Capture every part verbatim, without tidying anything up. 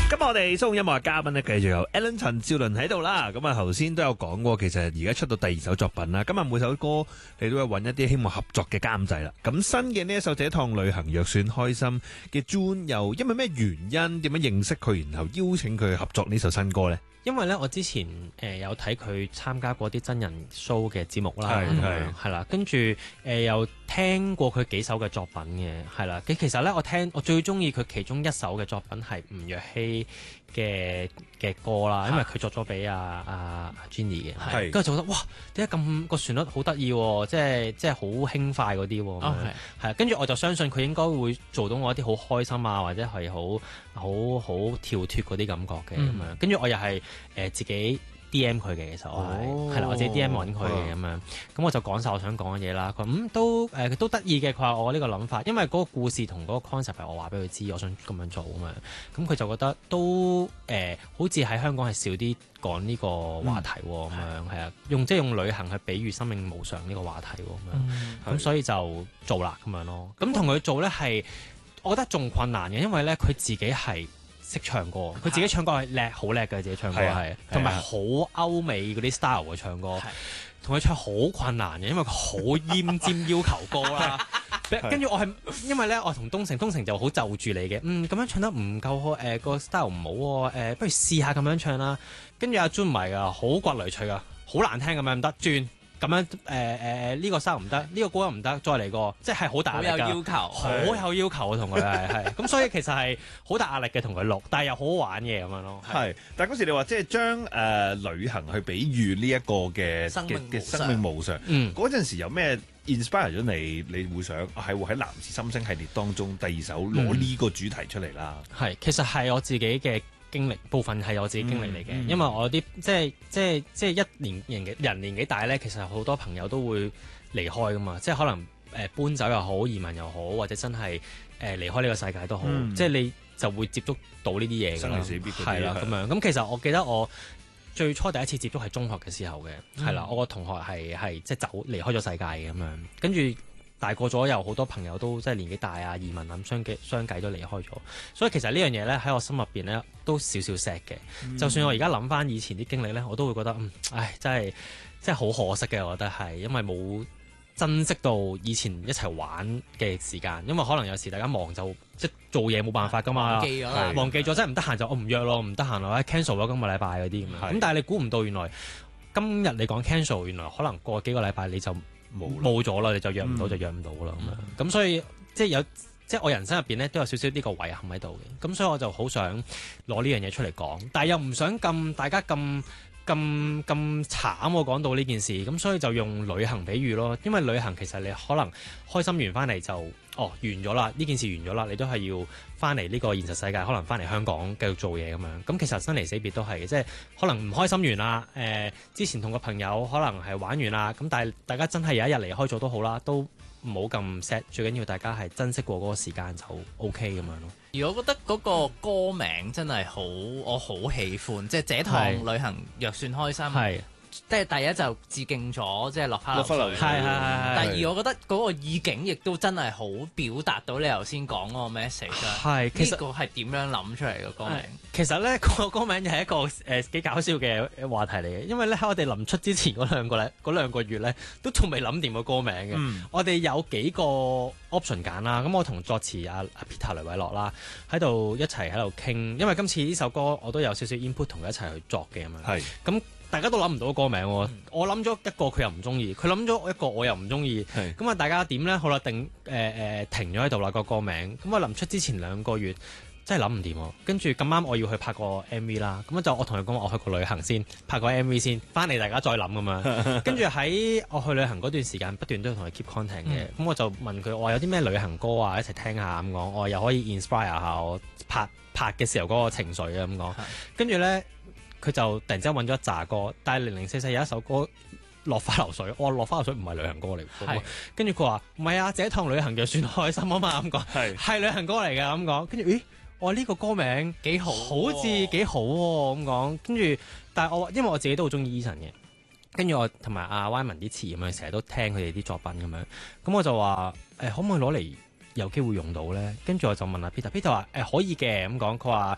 今日我哋蘇音樂嘅嘉賓咧，繼續有 Alan 陳兆倫喺度啦。咁啊，頭先都有講過，其實而家出到第二首作品啦。今日每首歌你都會揾一啲希望合作嘅監製啦。咁新嘅呢一首《這趟旅行若算開心》嘅 June 又因為咩原因，點樣認識佢，然後邀請佢合作呢首新歌呢？ 因為咧，我之前誒、呃、有睇佢參加過啲真人 show 嘅節目啦， 係係係啦，跟住誒、呃、又聽過佢幾首嘅作品嘅，係啦。其實咧，我聽我最中意佢其中一首嘅作品係吳若希嘅嘅歌啦，因為佢作咗俾阿阿阿 Jenny 嘅，係跟住就覺得哇，點解咁個旋律好得意喎，即係即係好輕快嗰啲喎，係跟住我就相信佢應該會做到我一啲好開心啊，或者係好好好跳脫嗰啲感覺嘅咁樣，跟住我又係。誒、呃、自己 D M 佢嘅，其實我係係啦，我自己 D M 揾佢嘅咁樣，咁我就講晒我想講嘅嘢啦。佢話嗯都誒、呃、都得意嘅，佢話我呢個諗法，因為嗰個故事同嗰個 concept 係我話俾佢知，我想咁樣做啊嘛。咁佢就覺得都誒、呃、好似喺香港係少啲講呢個話題喎，咁、嗯、樣係啊，用即係用旅行去比喻生命無常呢個話題喎，咁樣咁、嗯、所以就做啦咁樣咯。咁同佢做咧係，我覺得仲困難嘅，因為咧佢自己係。識唱歌，佢自己唱歌係叻，好叻嘅自己唱歌係，同埋好歐美嗰啲 style 嘅唱歌，同佢唱好困難嘅，因為佢好奄尖要求高啦。跟住我係因為咧，我同東城，東城就好就住你嘅，嗯咁樣唱得唔夠好，誒、呃、個 style 唔好喎，誒、呃、不如試下咁樣唱啦。跟住阿 June 唔係噶，好骨雷脆噶，好難聽咁樣唔得轉。咁樣誒誒呢個生唔得，呢、這個歌又唔得，再嚟過，即係好大壓力㗎，好有要求，好有要求啊！同佢係係咁，所以其實係好大壓力嘅同佢錄，但係又好好玩嘅咁樣咯。係， 但係嗰時你話即係將誒、呃、旅行去比喻呢一個嘅嘅生命無常，嗯，嗰陣時有咩 inspire 咗你？你會想係會喺男士心聲系列當中第二首攞呢個主題出嚟啦？係、嗯， 其實係我自己嘅。經歷部分係我自己經歷嚟嘅，嗯嗯、因為我啲即係即係即係一年人嘅人年紀大咧，其實好多朋友都會離開噶嘛，即係可能誒、呃、搬走又好，移民又好，或者真係誒、呃、離開呢個世界都好，嗯、即係你就會接觸到呢啲嘢㗎啦，生離死別係啦咁樣。咁其實我記得我最初第一次接觸係中學嘅時候嘅，係啦、嗯，我個同學係係即係走離開咗世界嘅咁樣，跟住。大個咗有好多朋友都即係年紀大啊，移民咁相繼相繼都離開咗，所以其實呢樣嘢咧喺我心入邊咧都少少 sad 嘅。嗯、就算我而家諗翻以前啲經歷咧，我都會覺得嗯，唉，真係真係好可惜嘅。我覺得係因為冇珍惜到以前一齊玩嘅時間，因為可能有時大家忙就即係做嘢冇辦法噶嘛，忘記咗啦，忘記咗真係唔得閒就我唔約咯，唔得閒咯，cancel 咗今個禮拜嗰啲咁樣。咁是但係你估唔到原來今日你講 cancel， 原來可能過幾個禮拜你就。冇冇咗啦，你就約唔到就約唔到啦咁樣，咁、嗯、所以即係有即係我人生入邊咧都有少少呢個遺憾喺度嘅，咁所以我就好想攞呢樣嘢出嚟講，但係又唔想咁大家咁咁咁慘我講到呢件事，咁所以就用旅行比喻咯，因為旅行其實你可能開心完翻嚟就哦完咗啦，呢件事完咗啦，你都係要翻嚟呢個現實世界，可能翻嚟香港繼續做嘢咁樣，咁其實生離死別都係嘅，即係可能唔開心完啦，誒、呃、之前同個朋友可能係玩完啦，咁但係大家真係有一日離開咗都好啦，都唔好咁 sad，最緊要大家係珍惜過嗰個時間就 OK 咁樣咯。 而我覺得嗰個歌名真係好，我好喜歡，即係這趟旅行若算開心。係。即係第一就致敬咗，即係落花流水。係係係。第二，我覺得嗰個意境亦都真係好表達到你頭先講嗰個 message。係，其實呢個係點樣諗出嚟嘅歌名？ 其實咧個歌名又係一個誒幾搞笑嘅話題嚟嘅，因為咧喺我哋臨出之前嗰兩個咧嗰兩個月咧都仲未諗掂個歌名嘅。嗯、我哋有幾個 option 揀啦，咁我同作詞阿阿 Peter 雷偉樂啦喺度一齊喺度傾，因為今次呢首歌我都有少少 input 同佢一齊去作嘅咁樣。係。咁大家都諗唔到歌名喎，嗯、我諗咗一個佢又唔中意，佢諗咗一個我又唔中意，咁啊大家點咧？好啦，定誒誒、呃、停咗喺度啦個歌名，咁啊臨出之前兩個月真係諗唔掂喎，跟住咁啱我要去拍個 M V 啦，咁就我同佢講我去個旅行先，拍個 M V 先，翻嚟大家再諗咁樣，跟住喺我去旅行嗰段時間不斷都要同佢 keep contact 嘅，咁、嗯、我就問佢我話有啲咩旅行歌啊一齊聽下咁講，我又可以 inspire 下我拍拍嘅時候嗰個情緒啊咁講，跟住咧。佢就突然之間揾咗一紮歌，但係零零四四有一首歌落花流水，我話落花流水唔係旅行歌嚟嘅，跟住佢話唔係啊，這趟旅行就算開心啊嘛咁講，係係旅行歌嚟嘅咁講，跟住咦，我話呢個歌名幾好，好似幾好喎咁講，跟住但係我因為我自己都好中意 Eason 嘅，跟住我同埋阿 Wyman 啲詞咁樣，成日都聽佢哋啲作品咁樣，咁我就話誒、欸、可唔可以攞嚟有機會用到咧？跟住我就問阿 Peter，Peter 話誒、欸、可以嘅咁講，佢話。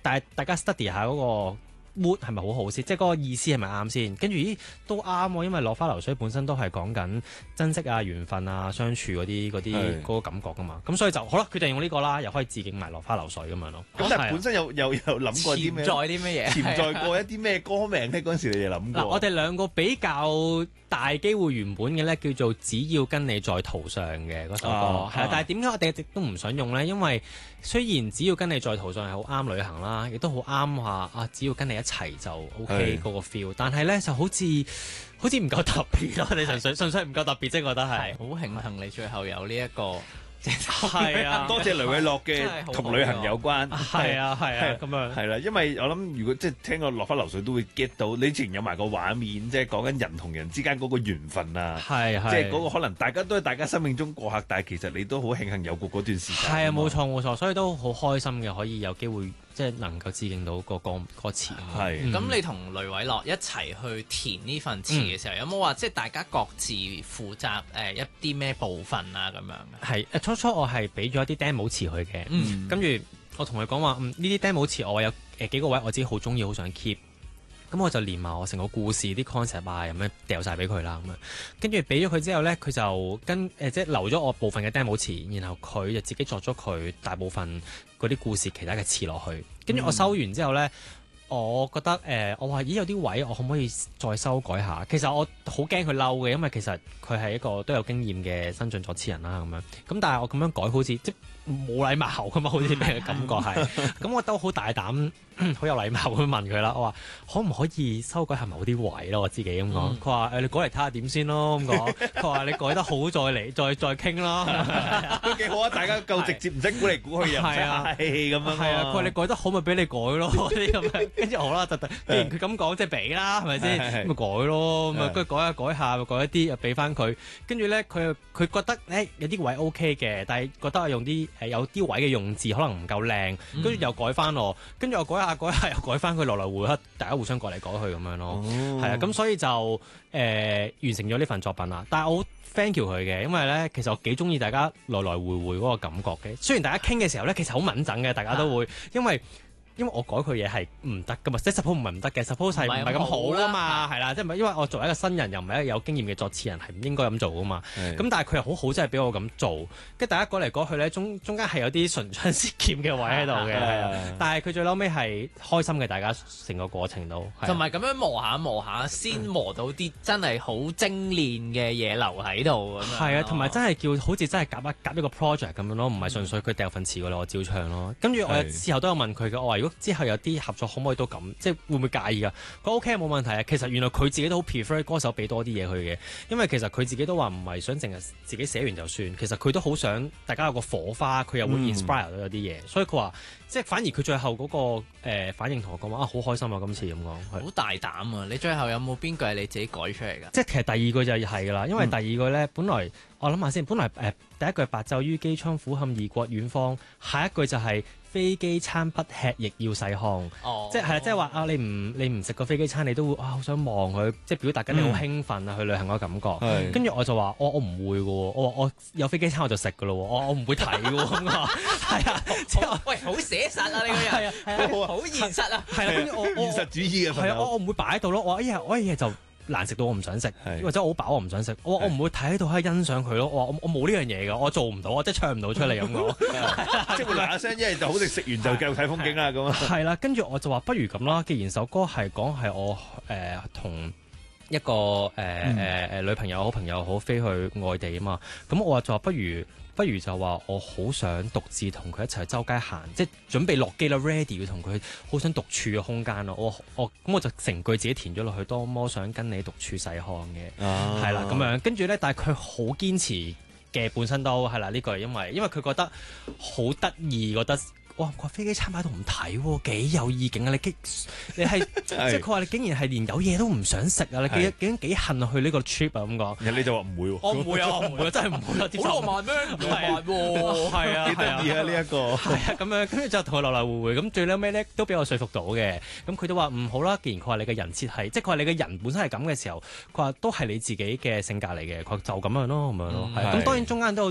但係大家 study 下嗰個 mood 係咪好好先，即係嗰個意思係咪啱先？跟住咦都啱喎，因為落花流水本身都係講緊珍惜啊、緣分啊、相處嗰啲嗰啲嗰個感覺噶嘛。咁所以就好啦，決定用呢個啦，又可以致敬埋落花流水咁樣咯。 咁但係本身有有有諗過啲咩？ 潛在啲咩嘢？ 潛在過一啲咩歌名咧？嗰陣時你哋諗過？ 嗱，我哋兩個比較大機會原本嘅咧叫做只要跟你在途上嘅嗰首歌，係啊，但係點解我哋一直都唔想用咧？因為雖然只要跟你在途上係好啱旅行啦，亦都好啱話啊，只要跟你一齊就 OK 嗰個 feel，但係咧就好似好似唔夠特別咯，你純粹純粹唔夠特別啫，覺得係。 好慶幸你最後有呢一個。 係啊， 多謝雷偉樂嘅同旅行有關， 係啊係啊咁樣， 係啦，因為我諗如果即係聽個落花流水都會 get 到，你之前有埋個畫面，即係講緊人同人之間嗰個緣分啊， 係係， 即係嗰個可能大家都係大家生命中過客，但係其實你都好慶幸有過嗰段時間。 係啊，冇錯冇錯，所以都好開心嘅，可以有機會即係能夠致敬到個歌歌詞。 係， 咁你同雷偉樂一齊去填呢份詞嘅時候，有冇話即係大家各自負責誒一啲咩部分啊咁樣嘅？ 係初初我係俾咗一啲 demo 詞佢嘅，嗯、跟住我同佢講話，嗯呢啲 demo 詞我有誒幾個位我自己好中意，好想 keep，咁我就連埋我成個故事啲 concept 啊咁樣掉晒俾佢啦，咁樣跟住俾咗佢之後咧，佢就跟誒、呃、即係留咗我部分嘅 demo 詞，然後佢就自己作咗佢大部分嗰啲故事其他嘅詞落去，跟住我收完之後咧。我覺得誒、呃，我話咦有啲位我可唔可以再修改下？其實我好驚佢嬲嘅，因為其實佢係一個都有經驗嘅新晉作詞人啦咁樣。咁但係我咁樣改好似即冇禮貌噶嘛，好似俾人嘅感覺係。咁我都好大膽、好有禮貌咁問佢啦。我話可唔可以修改下某啲位咯？我自己咁講。佢話誒你改嚟睇下點先咯咁講。佢話你改得好再嚟再再傾咯。 都幾好啊！大家夠直接，唔使估嚟估去又唔使客氣咁樣。 係啊，佢話你改得好咪俾你改咯啲咁樣。跟住好啦，就既然佢咁講，即係俾啦，係咪先？咁咪改咯，咁啊跟住改下改下，改一啲又俾翻佢。跟住咧，佢佢覺得誒有啲位 OK 嘅，但係覺得我用啲誒有啲位嘅用字可能唔夠靚，跟住又改翻我，跟住又改下改下又改翻佢，來來回回大家互相改嚟改去咁樣咯。係啊，咁所以就誒完成咗呢份作品啦。但係我好 thank you 佢嘅，因為咧其實我幾中意大家來來回回嗰個感覺嘅。雖然大家傾嘅時候咧，其實好敏感嘅，大家都會因為。因為我改佢嘢係唔得噶嘛，即係 suppose 唔係唔得嘅 suppose 係唔係咁好噶嘛，係啦，即係唔係因為我作為一個新人又唔係一個有經驗嘅作詞人係唔應該咁做噶嘛，咁但係佢又好好真係俾我咁做，跟住大家改嚟改去咧，中中間係有啲唇槍舌劍嘅位喺度嘅，但係佢最嬲尾係開心嘅，大家成個過程都同埋咁樣磨下磨下，先磨到啲真係好精煉嘅嘢留喺度咁樣。 係啊，同埋真係叫好似真係夾一夾一個 project 咁樣咯，唔係純粹佢掉份詞過嚟我照唱咯。跟住我之後都有問佢嘅，我話。如果之後有啲合作，可唔可以都咁？即係會唔會介意㗎？佢 OK 冇問題啊。其實原來佢自己都好 prefer 歌手俾多啲嘢佢嘅，因為其實佢自己都話唔係想淨係自己寫完就算，其實佢都好想大家有個火花，佢又會 inspire 到有啲嘢，嗯、所以佢話即係反而佢最後嗰、那個、呃、反應同我講話啊，好開心啊！今次咁講， 好大膽啊！你最後有冇邊句係你自己改出嚟㗎？ 即係其實第二句就係㗎啦，因為第二句咧，本來我諗下先，本來誒、呃、第一句白晝於機艙俯瞰異國遠方，下一句就係、是。飛機餐不吃亦要細看，哦、即係係啦，即係話啊，你唔你唔食個飛機餐，你都會啊好想望佢，即係表達緊你好興奮啊、嗯、去旅行嗰個感覺。跟住是我就話我我唔會嘅喎，我話我有飛機餐我就食嘅咯喎，我我唔會睇嘅喎咁啊，係啊，即係喂好寫實啊你個人，係啊係啊，好現實啊，係啦，跟住我我現實主義嘅係啊，我我唔會擺喺度咯，我一日我一日就。難食到我唔想食，或者我好飽我唔想食，我我唔會睇喺度喺度欣賞佢咯。我我我冇呢樣嘢㗎，我做唔到，我即係唱唔到出嚟咁講， 即係會嗱嗱聲，一係就好食，食完就繼續睇風景啦咁啊。係啦，跟住我就話不如咁啦，既然首歌係講係我誒同一個誒誒誒女朋友好朋友好飛去外地啊嘛，咁我話就話不如。不如就話我好想獨自同佢一齊周街行，即係準備落機啦 ，ready 要同佢好想獨處嘅空間咯。我我咁我就成句自己填咗落去，多麼想跟你獨處細看嘅，係啦咁樣。跟住咧，但係佢好堅持嘅本身都係啦呢句，因為因為佢覺得好得意，覺得。哇！個飛機餐擺度唔睇喎，幾有意境啊！你激你係即係佢話你竟然係連有嘢都唔想食啊！你幾竟幾恨去呢個 trip 啊咁講。 你就話唔會喎， 我唔會啊，我唔會啊，真係唔會啊！ 好浪漫咩？浪漫喎， 係啊， 幾得意啊呢一個。 係啊，咁樣跟住就同佢來來回回咁，最撚尾咧都俾我說服到嘅。咁佢都話唔好啦，既然佢話你嘅人設係，即係佢話你嘅人本身係咁嘅時候，佢話都係你自己嘅性格嚟嘅，佢就咁樣咯，咁樣咯。係咁當然中間都有